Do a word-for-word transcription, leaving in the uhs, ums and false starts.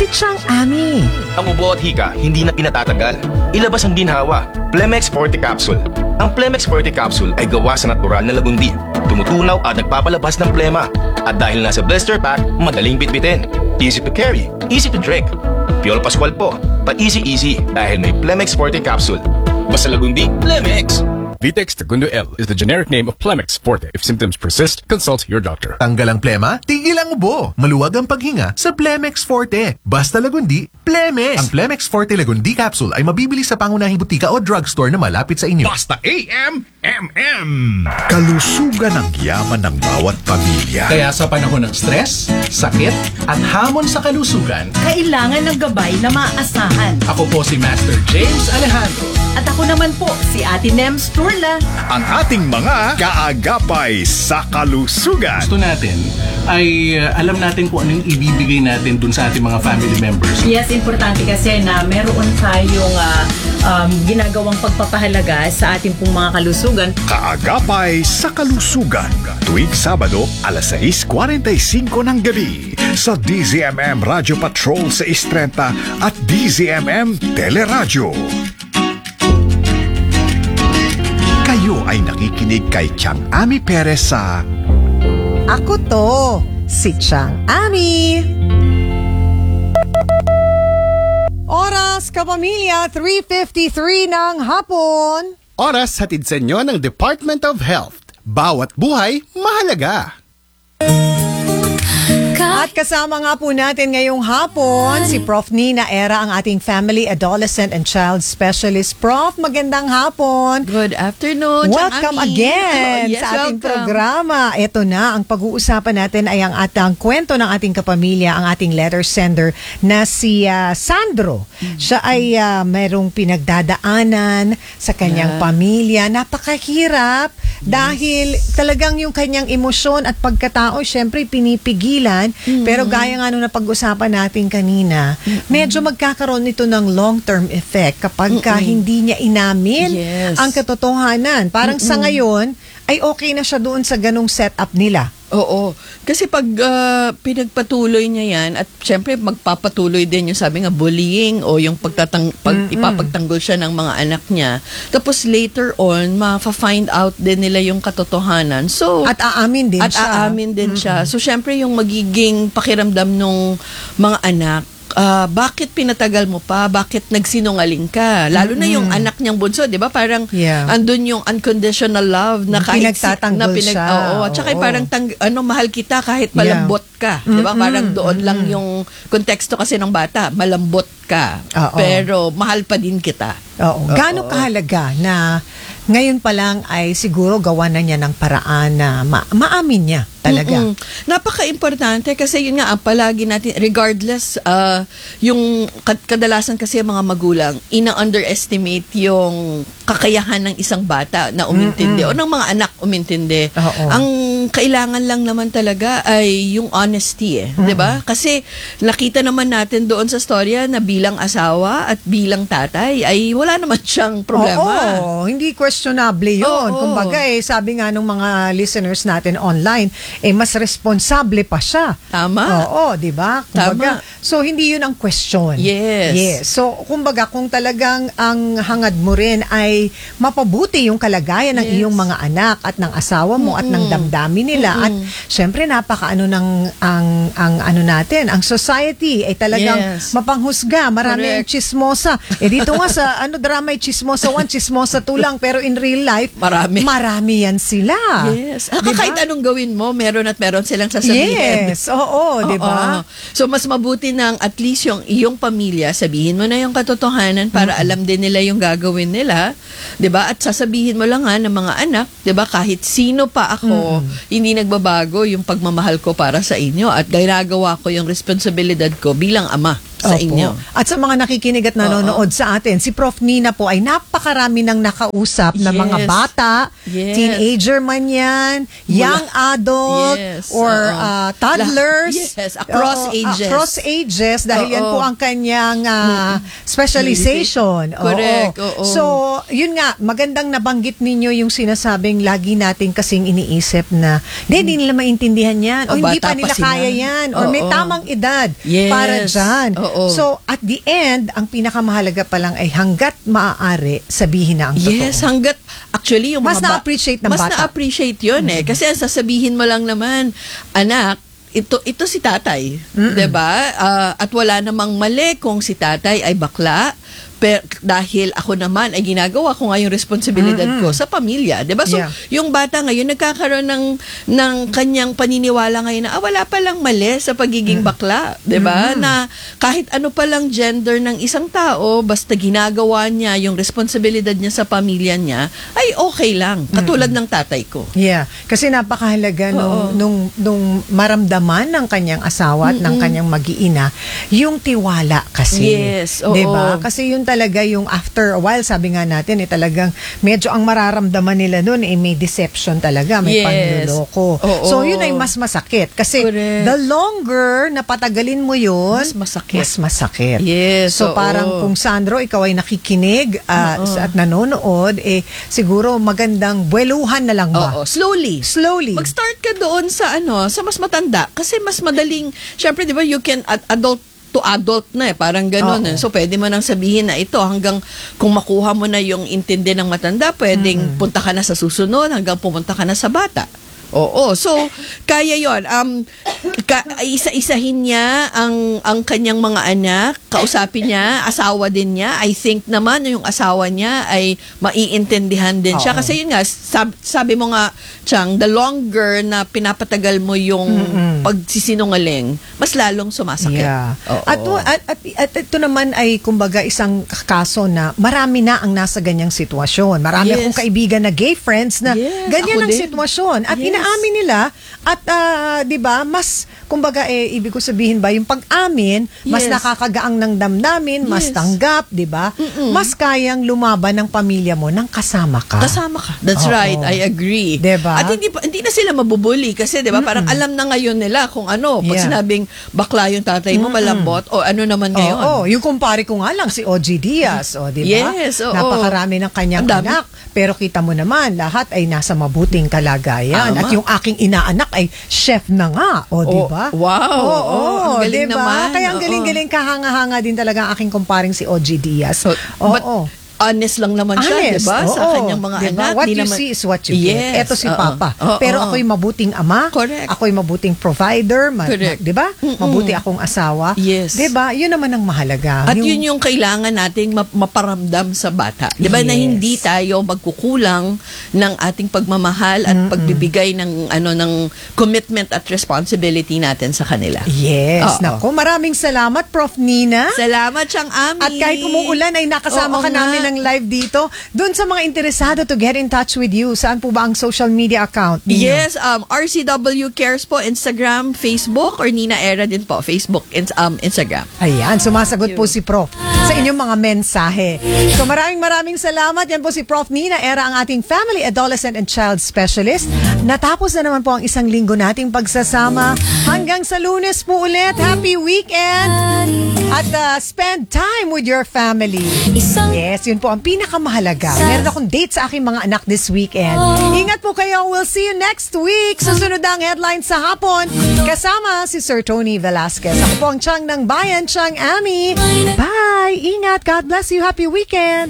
si Chang Ami. Ang ubo at hika, hindi na pinatatagal. Ilabas ang ginhawa. Plemex Forte Capsule. Ang Plemex Forte Capsule ay gawa sa natural na lagundi. Tumutunaw at nagpapalabas ng plema. At dahil nasa blister pack, madaling bitbitin. Easy to carry, easy to drink. Piol Pascual po, pa-easy-easy dahil may Plemex Forte Capsule. Basta lagundi, Plemex! Vitex Segundo L is the generic name of Plemex Forte. If symptoms persist, consult your doctor. Tanggal ang plema, tigil ang ubo. Maluwag ang paghinga sa Plemex Forte. Basta lagundi, Plemex! Ang Plemex Forte Lagundi Capsule ay mabibili sa pangunahing butika o drugstore na malapit sa inyo. Basta A M M M! Kalusugan ang yaman ng bawat pamilya. Kaya sa panahon ng stress, sakit, at hamon sa kalusugan, kailangan ng gabay na maaasahan. ako po si Master James Alejandro. At ako naman po, si Ate Nems Turla. Ang ating mga kaagapay sa kalusugan. Gusto natin ay uh, alam natin kung anong ibibigay natin dun sa ating mga family members. Yes, importante kasi na meron tayong uh, um, ginagawang pagpapahalaga sa ating pong mga kalusugan. Kaagapay sa kalusugan. Tuwing Sabado, alas sais forty-five ng gabi sa D Z M M Radio Patrol sa Istrenta at D Z M M Teleradyo. Kayo ay nakikinig kay Chang Ami Perez sa Ako to, si Chang Ami. Oras, kapamilya, three fifty-three ng hapon. Oras hatid sa inyo ng Department of Health. Bawat buhay, mahalaga. At kasama nga po natin ngayong hapon si Prof Nina Era, ang ating Family, Adolescent and Child Specialist. Prof, magandang hapon. Good afternoon. Welcome Chang Ami. again Yes, sa ating welcome. programa. Ito na, ang pag-uusapan natin ay ang atang kwento ng ating kapamilya, ang ating letter sender na si uh, Sandro. Mm-hmm. Siya ay uh, mayroong pinagdadaanan sa kanyang Yeah. pamilya. Napakahirap yes. dahil talagang yung kanyang emosyon at pagkatao, syempre pinipigilan. Mm-hmm. Pero gaya nga nung napag-usapan natin kanina, mm-hmm. medyo magkakaroon nito ng long-term effect kapag ka Mm-mm. hindi niya inamin Yes. ang katotohanan. Parang Mm-mm. sa ngayon, ay okay na siya doon sa ganung setup nila. Oo. Kasi pag ah, pinagpatuloy niya yan, at syempre magpapatuloy din yung sabi nga bullying o yung pagtatang, pag, ipapagtanggol siya ng mga anak niya. Tapos later on, ma-find out din nila yung katotohanan. So, At aamin din at siya. aamin din siya. So, syempre yung magiging pakiramdam ng mga anak, ah, bakit pinatagal mo pa? Bakit nagsinungaling ka? Lalo na yung anak niyang bunso, di ba? Parang Yeah. andun yung unconditional love na kahit si- Pinagtatanggol siya. Oo, at saka Oo. parang tang, ano, mahal kita kahit malambot ka. Di ba? Parang doon lang yung konteksto kasi ng bata. Malambot ka. Oo. Pero mahal pa din kita. Oo. Gaano kahalaga na ngayon pa lang ay siguro gawa na niya ng paraan na ma- maamin niya talaga. Mm-mm. Napaka-importante kasi yun nga, ang palagi natin, regardless, uh, yung kad- kadalasan kasi ang mga magulang, ina-underestimate yung kakayahan ng isang bata na umintindi o ng mga anak umintindi. Oo. Ang kailangan lang naman talaga ay yung honesty eh, 'di ba? Kasi nakita naman natin doon sa storya na bilang asawa at bilang tatay ay wala naman siyang problema. Oo, hindi questionable yun. Oo. Kumbaga eh, sabi nga nung mga listeners natin online, eh mas responsable pa siya. Tama. Oo, di ba? Kumbaga, Tama. so hindi yun ang question. Yes. Yes. So, kumbaga, kung talagang ang hangad mo rin ay mapabuti yung kalagayan ng Yes. iyong mga anak at ng asawa mo at ng damdamin nila. At syempre, napakaano ng ang, ang ano natin, ang society ay talagang Yes. mapanghusga. Marami ang Correct. chismosa. Eh dito nga sa ano drama ay chismosa one, chismosa two lang. Pero in real life, Marami. marami yan sila. Yes. Ah, Diba? kahit anong gawin mo, meron at meron silang sasabihin. Yes, oo, di ba? Oo. So, mas mabuti nang at least yung iyong pamilya, sabihin mo na yung katotohanan para alam din nila yung gagawin nila. Di ba? At sasabihin mo lang nga ng mga anak, di ba? Kahit sino pa ako, hindi nagbabago yung pagmamahal ko para sa inyo at ginagawa ko yung responsibilidad ko bilang ama sa Opo. inyo. At sa mga nakikinig at nanonood sa atin, si Prof Nina po ay napakarami ng nakausap na Yes. mga bata, Yes. teenager man yan, young adult, Yes. or Oo. uh, toddlers. Lah- yes, across Oo, ages. Across ages, dahil yan Oo. po ang kanyang uh, specialization. Correct, Oo. oo. So, yun nga, magandang nabanggit ninyo yung sinasabing lagi natin kasing iniisip na, hindi, hindi nila maintindihan yan. O, O, hindi bata pa pa nila sila. kaya yan. Or may Oo. tamang edad Yes. para dyan. Oo. So, at the end, ang pinakamahalaga pa lang ay hanggat maaari, sabihin na ang totoo. Yes, hanggat actually yung Mas mga ba- na-appreciate ng mas bata. na-appreciate yun eh. Kasi ang sasabihin mo lang naman, anak, ito ito si tatay, 'di ba? Ah, at wala namang mali kung si tatay ay bakla. Pero dahil ako naman ay ginagawa ko nga yung responsibilidad ko sa pamilya, 'di ba? So Yeah. yung bata ngayon nagkakaroon ng ng kanyang paniniwala ngayon na ah, wala pa lang mali sa pagiging bakla, 'di ba? Na kahit ano pa lang gender ng isang tao, basta ginagawa niya yung responsibilidad niya sa pamilya niya, ay okay lang. Katulad ng tatay ko. Yeah, kasi napakahalaga nung, nung nung maramdaman ng kanyang asawa at ng kanyang mag-iina yung tiwala kasi. Yes, oo. 'Di ba? Kasi yun talaga yung after a while, sabi nga natin eh talagang medyo ang mararamdaman nila noon eh may deception talaga, may Yes. panluloko. Oo. So yun ay mas masakit kasi Correct. the longer na patagalin mo yun, Mas masakit. mas masakit. Yes, So oo. parang kung Sandro ikaw ay nakikinig ah, at nanonood, eh siguro magandang buweluhan na lang ba? Oo, slowly. Slowly. Mag-start ka doon sa ano, sa mas matanda kasi mas madaling, syempre 'di ba, you can ad- adult to adult na eh, parang gano'n. Oo. Eh. So pwede mo nang sabihin na ito hanggang kung makuha mo na yung intindi ng matanda, pwedeng punta ka na sa susunod hanggang pumunta ka na sa bata. Oo. So, kaya yon. Um, ka, isa-isahin niya ang, ang kanyang mga anak, kausapin niya, asawa din niya. I think naman yung asawa niya ay maiintindihan din siya. Oo. Kasi yun nga, sab, sabi mo nga, Chang, the longer na pinapatagal mo yung pagsisinungaling, mas lalong sumasakit. Yeah. Oo. At, at, at, at ito naman ay kumbaga isang kaso na marami na ang nasa ganyang sitwasyon. Marami Yes. akong kaibigan na gay friends na Yes, ganyan ako ang din. sitwasyon. At Yes. inaamin nila at ah, 'di ba, mas kumbaga eh ibig ko sabihin ba yung pag-amin, mas Yes. nakakagaang ng damdamin, mas Yes. tanggap, 'di ba? Mas kayang lumaban ng pamilya mo nang kasama ka. Kasama ka. That's Oo. right. I agree. Diba? At hindi pa- hindi na sila mabubuli kasi 'di ba? Parang alam na ngayon nila kung ano, pag Yeah. sinabing bakla yung tatay mo, malambot o ano naman ngayon. Oo, yung kumpare ko nga lang si O G Diaz, o di ba? Yes, oo. Napakarami ng kanyang Ang dami. anak, pero kita mo naman lahat ay nasa mabuting kalagayan Tama. at yung aking inaanak ay chef na nga, o di ba? Oh, wow. Oo, Oo, ang galing di ba? naman. Kaya ang Oo. galing-galing kahanga-hanga din talaga ang aking kumparing si O G Diaz. Oo. But honest lang naman siya, Honest, 'di ba? Sa oo. kanyang mga Diba? anak. What Di you naman- see is what you Yes, get. Eto si oo. Papa. Oo. Pero ako'y mabuting ama. Correct. Ako'y mabuting provider. Ma- Correct. ma- 'Di ba? Mabuti akong asawa. Yes. 'Di ba? Yun naman ang mahalaga. At yun yung kailangan nating map- maparamdam sa bata. 'Di ba? Na Yes. hindi tayo magkukulang ng ating pagmamahal at pagbibigay ng ano ng commitment at responsibility natin sa kanila. Yes. Oo. Nako, maraming salamat, Prof Nina. Salamat siyang Ami. At kahit umuulan ay nakasama Oo ka nga. namin ng live dito. Doon sa mga interesado to get in touch with you, saan po ba ang social media account ninyo? Yes, um, R C W Cares po, Instagram, Facebook, or Nina Era din po, Facebook, and um, Instagram. Ayan, sumasagot po si Prof sa inyong mga mensahe. So maraming maraming salamat. Yan po si Prof Nina Era, ang ating Family, Adolescent, and Child Specialist. Natapos na naman po ang isang linggo nating pagsasama. Hanggang sa Lunes po ulit. Happy weekend! At uh, spend time with your family. Yes, yun po ang pinakamahalaga. Meron akong date sa aking mga anak this weekend. Ingat po kayo. We'll see you next week. Susunod ang headlines sa hapon. Kasama si Sir Tony Velasquez. Ako po ang Chang ng Bayan, Chang Ami. Bye! Ingat! God bless you. Happy weekend!